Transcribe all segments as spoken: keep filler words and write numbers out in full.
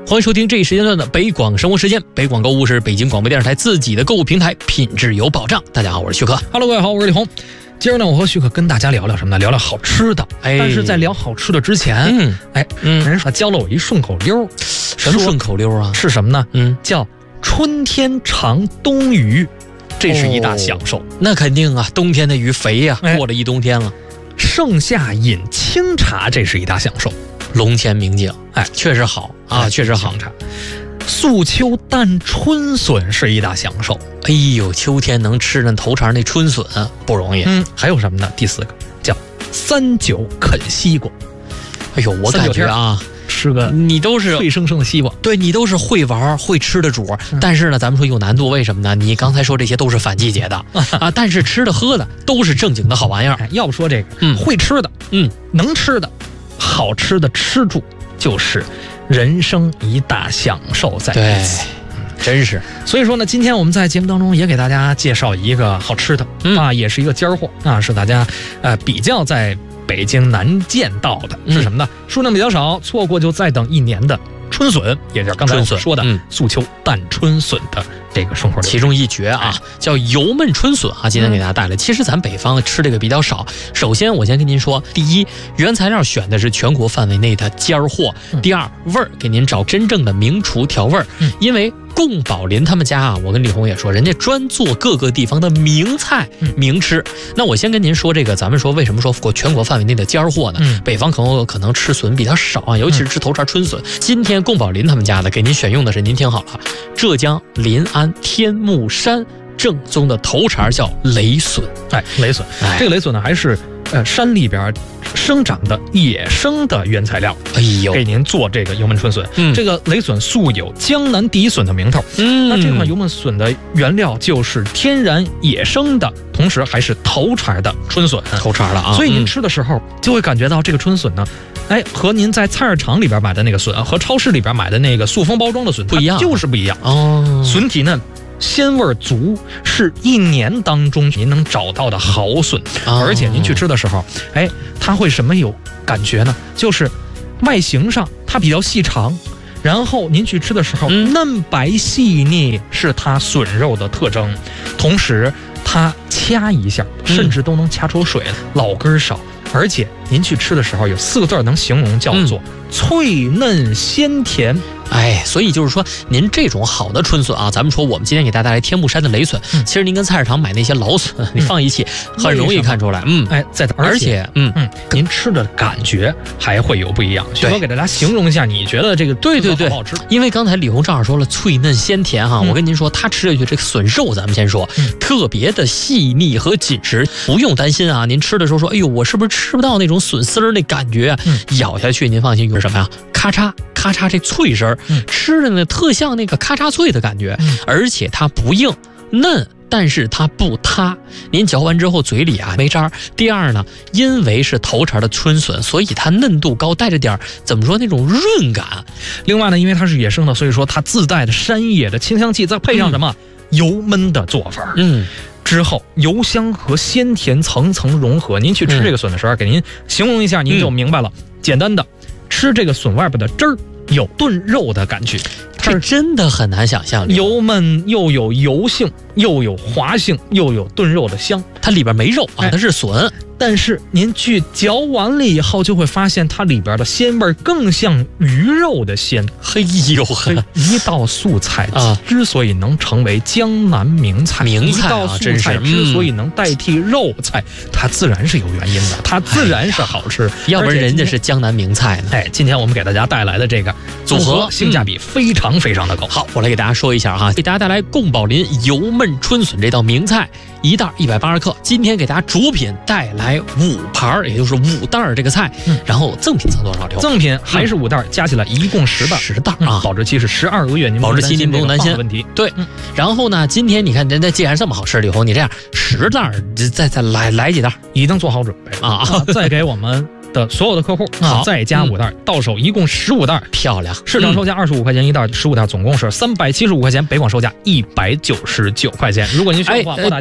欢迎收听这一时间段的北广生活时间。北广购物是北京广播电视台自己的购物平台，品质有保障。大家好，我是徐克。 Hello， 各位好，我是李红。今儿呢，我和徐克跟大家聊聊什么呢？聊聊好吃的。哎，但是在聊好吃的之前，嗯，哎，嗯，人家教了我一顺口溜。 什么顺口溜啊？ 是什么呢？ 嗯， 叫春天尝冬鱼，这是一大享受。哦、 那肯定啊，冬天的鱼肥呀、啊，过了一冬天了。 盛夏饮清茶，这是一大享受。 龙泉明镜，哎，确实好啊，哎、确实好。 素秋淡春笋是一大享受。 哎呦，秋天能吃那头茬那春笋不容易。 嗯，还有什么呢？第四个叫三九啃西瓜。 哎呦，我感觉啊， 吃个你都是脆生生的西瓜， 对你都是会玩会吃的主、嗯。但是呢，咱们说有难度，为什么呢？你刚才说这些都是反季节的啊，但是吃的喝的都是正经的好玩意儿。 哎、要不说这个， 嗯， 会吃的， 嗯， 能吃的。好吃的吃住就是人生一大享受在对，真是。 所以说呢，今天我们在节目当中也给大家介绍一个好吃的、嗯、啊，也是一个尖货啊，是大家呃比较在北京难见到的，是什么呢？数量比较少，错过就再等一年的春笋，也就是刚才我们说的素秋淡春笋的这个顺口溜， 其中一绝啊，叫油焖春笋啊。今天给大家带来，其实咱北方吃这个比较少。首先，我先跟您说，第一，原材料选的是全国范围内的尖货；第二，味儿给您找真正的名厨调味儿，因为贡宝林他们家啊，我跟李红也说，人家专做各个地方的名菜、名吃。那我先跟您说这个，咱们说为什么说过全国范围内的尖货呢？嗯、北方可能可能吃笋比较少啊，尤其是吃头茬春笋。今天贡宝林他们家的给您选用的是，您听好了，浙江临安天目山正宗的头茬叫雷笋。 哎，雷笋，哎、这个雷笋呢，还是呃山里边生长的野生的原材料。 哎呦， 给您做这个油焖春笋。嗯，这个雷笋素有江南第一笋的名头。 嗯， 那这款油焖笋的原料就是天然野生的，同时还是头茬的春笋。 头茬了啊！ 所以您吃的时候就会感觉到这个春笋呢。哎，和您在菜市场里边买的那个笋，和超市里边买的那个塑封包装的笋不一样， 就是不一样哦。 笋体嫩，鲜味足，是一年当中您能找到的好笋、哦。而且您去吃的时候，哎，它会什么有感觉呢？就是外形上它比较细长，然后您去吃的时候、嗯、嫩白细腻是它笋肉的特征，同时它掐一下甚至都能掐出水来，嗯、老根少。而且您去吃的时候有四个字能形容，叫做脆嫩鲜甜。 哎，所以就是说，您这种好的春笋啊，咱们说我们今天给大家带来天目山的雷笋，嗯、其实您跟菜市场买那些老笋，嗯、你放一起，很容易看出来。嗯， 哎，在而且，嗯嗯，您吃的感觉还会有不一样。徐哥给大家形容一下，你觉得这个对对对好不好吃？ 因为刚才李红正好说了脆嫩鲜甜哈，嗯、我跟您说，他吃下去这个笋肉，咱们先说，嗯、特别的细腻和紧实，不用担心啊。您吃的时候说，哎呦，我是不是吃不到那种笋丝儿那感觉？嗯、咬下去您放心，有什么呀？咔嚓咔嚓这脆声，嗯、吃的呢特像那个咔嚓脆的感觉，嗯、而且它不硬嫩，但是它不塌，您嚼完之后嘴里啊没渣。第二呢，因为是头茬的春笋，所以它嫩度高，带着点怎么说那种润感。 另外呢，因为它是野生的，所以说它自带的山野的清香气，再配上什么、嗯、油焖的做法，嗯。之后油香和鲜甜层层融合，您去吃这个笋的时候、嗯、给您形容一下，您就明白了。嗯、简单的吃这个笋外边的汁儿，有炖肉的感觉， 这真的很难想象。 油焖又有油性，又有滑性，又有炖肉的香。 它里边没肉啊，它是笋。 但是您去嚼完了以后，就会发现它里边的鲜味更像鱼肉的鲜。 嘿呦呵， 一道素菜啊，之所以能成为江南名菜， 名菜啊， 一道素菜之所以能代替肉菜，嗯、它自然是有原因的，它自然是好吃。 哎、要不然人家是江南名菜呢。 哎，今天我们给大家带来的这个组合性价比非常非常的高。 嗯、好，我来给大家说一下哈，给大家带来贡宝林油焖春笋这道名菜，一袋一百八十克。今天给大家主品带来五盘，也就是五袋这个菜，嗯、然后赠品赠多少？ 赠品还是五袋，嗯、加起来一共十袋， 十袋啊、 嗯！保质期是十二个月，您保质期您不用担心问题。 对，嗯、然后呢，今天你看人家既然这么好吃，李红，你这样十袋，再再来来几袋， 已经做好准备了啊！啊再给我们的所有的客户啊，再加五袋，嗯、到手一共十五袋， 漂亮！ 市场售价二十五块钱一袋，十五袋总共是三百七十五块钱，北广售价一百九十九块钱。如果您需要的话，拨打电话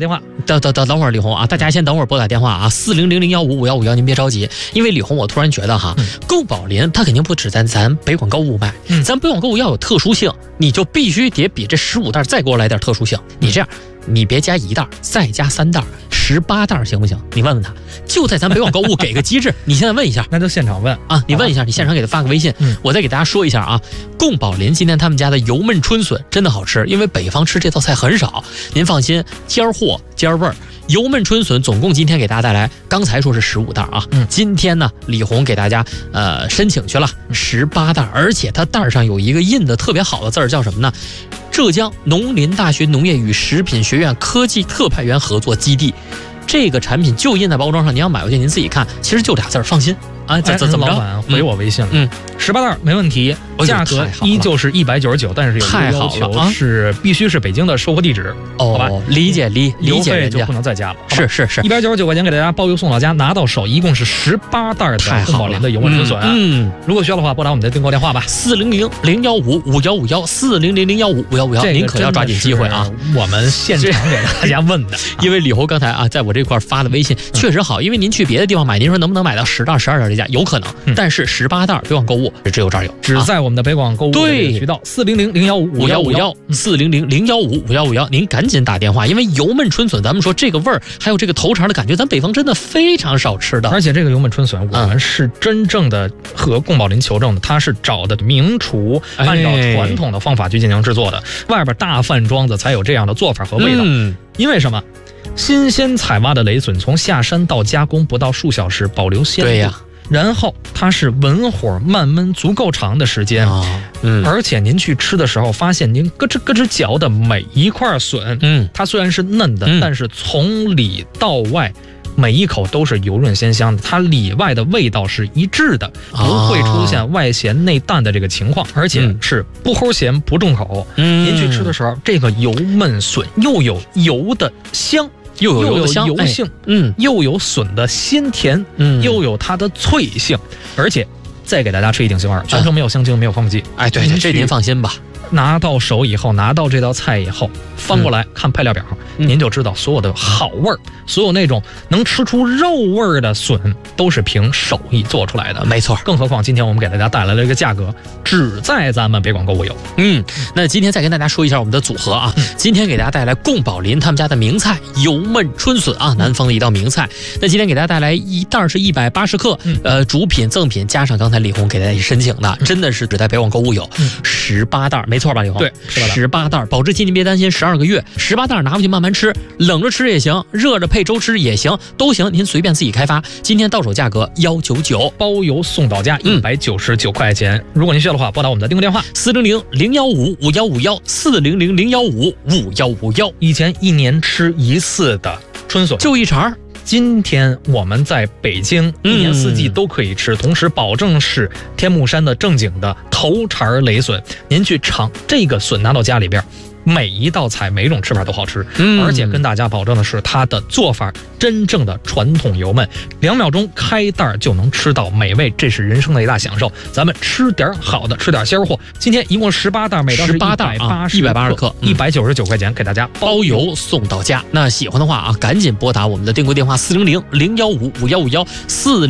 等等等等会儿，李红啊，大家先等会儿拨打电话啊，四零零零幺五五幺五幺，您别着急，因为李红，我突然觉得哈， 嗯、 购宝林它肯定不止在咱北广购物卖， 嗯、 咱北广购物要有特殊性，你就必须得比这十五袋再给我来点特殊性。你这样，你别加一袋，再加三袋，十八袋行不行？你问问他，就在咱北广购物给个机制，你现在问一下， 那就现场问啊，你问一下，你现场给他发个微信， 嗯、 我再给大家说一下啊，贡宝林今天他们家的油焖春笋真的好吃，因为北方吃这道菜很少，您放心，尖货尖味儿。油焖春笋总共今天给大家带来，刚才说是十五袋啊， 嗯， 今天呢，李红给大家呃申请去了十八袋，而且它袋上有一个印的特别好的字儿，叫什么呢？浙江农林大学农业与食品学院科技特派员合作基地。这个产品就印在包装上，您要买回去您自己看，其实就俩字儿，放心啊。怎怎么着？ 老板回我微信了， 嗯， 十八袋没问题，价格依旧是一百九十九，但是有一个要求是必须是北京的收货地址，好吧？ 理解理理解人家， 就不能再加了。 是是是， 一百九十九块钱给大家包邮送到家，拿到手一共是十八袋的贡宝林的油焖春笋。 嗯， 如果需要的话，拨打我们的订购电话吧， 四零零零幺五五幺五幺，四零零零幺五五幺五幺，您可要抓紧机会啊！ 我们现场给大家问的， 因为李红刚才啊，在我这块发的微信确实好，因为您去别的地方买，您说能不能买到十袋、十二袋这价？有可能，但是十八袋北广购物只有这儿有， 只在我们的北广购物对渠道四零零零幺五五幺五幺四零零零幺五五幺五幺，您赶紧打电话，因为油焖春笋，咱们说这个味儿还有这个头肠的感觉，咱北方真的非常少吃的。 而且这个油焖春笋，我们是真正的和贡宝林求证的，它是找的名厨，按照传统的方法去进行制作的，外边大饭庄子才有这样的做法和味道。 嗯， 因为什么？新鲜采挖的雷笋从下山到加工不到数小时，保留鲜度。 对呀。 然后它是文火慢焖足够长的时间， 哦嗯、 而且您去吃的时候，发现您咯吱咯吱嚼的每一块笋， 嗯， 它虽然是嫩的， 嗯、 但是从里到外每一口都是油润鲜香的，它里外的味道是一致的，不会出现外咸内淡的这个情况，而且是不齁咸不重口。 嗯， 您去吃的时候，这个油焖笋又有油的香。 又有油的香， 油性， 嗯， 又有笋的鲜甜， 嗯， 又有它的脆性，而且再给大家吃一定心二，全程没有香精，没有防腐剂。 哎，对对，这您放心吧。 拿到手以后，拿到这道菜以后，翻过来看配料表， 嗯、 您就知道所有的好味儿，所有那种能吃出肉味儿的笋，都是凭手艺做出来的。 没错， 更何况今天我们给大家带来了一个价格，只在咱们北广购物有。 嗯，那今天再跟大家说一下我们的组合啊， 嗯、 今天给大家带来贡宝林他们家的名菜油焖春笋啊，南方的一道名菜。那今天给大家带来一袋是一百八十克， 嗯、 呃，主品赠品加上刚才李红给大家申请的，真的是只在北广购物有十八袋。没错吧，李红？ 对， 十八袋，保质期您别担心，十二个月，十八袋拿回去慢慢吃，冷着吃也行，热着配粥吃也行，都行，您随便自己开发。今天到手价格幺九九， 包邮送到家一百九十九块钱。嗯、如果您需要的话，拨打我们的订购电话四零零零幺五五幺五幺四零零零幺五五幺五幺。 以前一年吃一次的春笋就一茬。 今天我们在北京一年四季都可以吃，嗯、同时保证是天目山的正经的头茬雷笋。您去尝这个笋，拿到家里边，每一道菜每一种吃法都好吃， 嗯、 而且跟大家保证的是它的做法真正的传统油焖，两秒钟开袋就能吃到美味，这是人生的一大享受。咱们吃点好的，吃点鲜货。今天一共十八袋，每袋是一百八十一百八十克， 一百九十九块钱，给大家包邮送到家。那喜欢的话啊，赶紧拨打我们的订购电话四零零零幺五五幺五幺四。